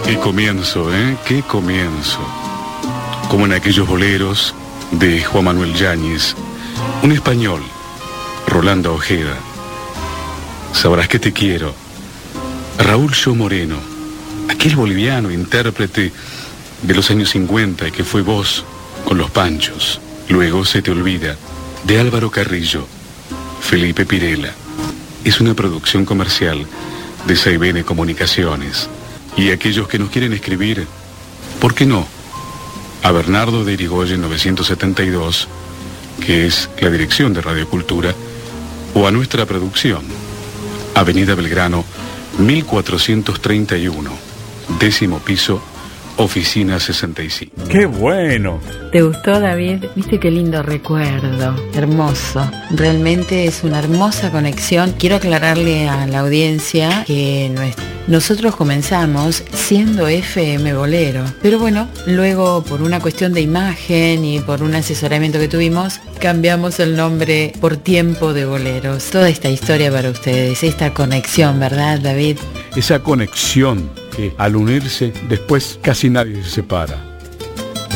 Qué comienzo, ¿eh? Qué comienzo. Como en aquellos boleros de Juan Manuel Yáñez, un español, Rolando Ojeda, Sabrás que te quiero, Raúl Yo Moreno, aquel boliviano intérprete de los años 50 que fue voz con Los Panchos. Luego Se te olvida, de Álvaro Carrillo, Felipe Pirela. Es una producción comercial de Saibene Comunicaciones. Y aquellos que nos quieren escribir, ¿por qué no? A Bernardo de Irigoyen 972, que es la dirección de Radio Cultura, o a nuestra producción, Avenida Belgrano 1431, 10º piso, Oficina 65. ¡Qué bueno! ¿Te gustó, David? ¿Viste qué lindo recuerdo? Hermoso. Realmente es una hermosa conexión. Quiero aclararle a la audiencia que nosotros comenzamos siendo FM Bolero. Pero bueno, luego por una cuestión de imagen y por un asesoramiento que tuvimos, cambiamos el nombre por Tiempo de Boleros. Toda esta historia para ustedes, esta conexión, ¿verdad, David? Esa conexión que al unirse después casi nadie se separa.